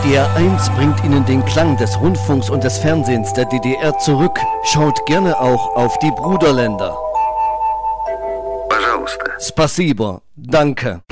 RTR 1 bringt Ihnen den Klang des Rundfunks und des Fernsehens der DDR zurück. Schaut gerne auch auf die Bruderländer. Пожалуйста. Spasibo. Danke.